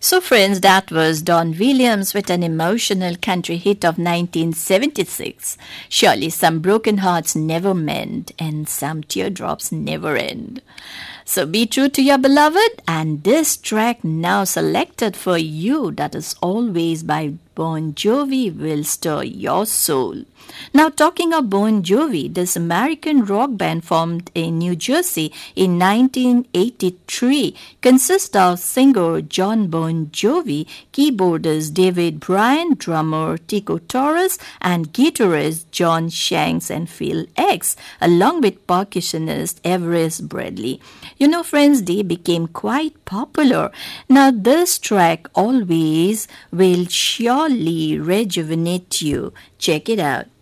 So, friends, that was Don Williams with an emotional country hit of 1976. Surely some broken hearts never mend and some teardrops never end. So be true to your beloved, and this track now selected for you, that is Always by Bon Jovi, will stir your soul. Now, talking of Bon Jovi, this American rock band formed in New Jersey in 1983 consists of singer John Bon Jovi, keyboardist David Bryan, drummer Tico Torres, and guitarist John Shanks and Phil X, along with percussionist Everest Bradley. You know, friends, they became quite popular. Now, this track Always will surely rejuvenate you. Check it out.